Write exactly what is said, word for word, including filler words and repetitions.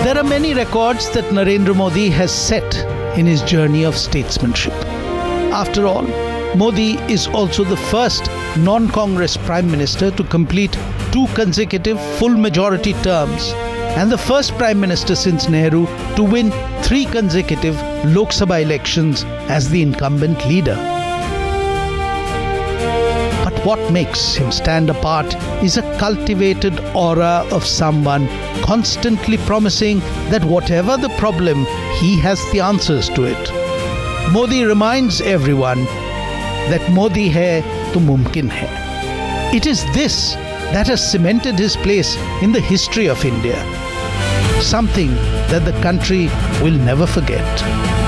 There are many records that Narendra Modi has set in his journey of statesmanship. After all, Modi is also the first non-Congress Prime Minister to complete two consecutive full majority terms and the first Prime Minister since Nehru to win three consecutive Lok Sabha elections as the incumbent leader. But what makes him stand apart is a cultivated aura of someone constantly promising that whatever the problem, he has the answers to it. Modi reminds everyone that Modi hai to mumkin hai. It is this that has cemented his place in the history of India, something that the country will never forget.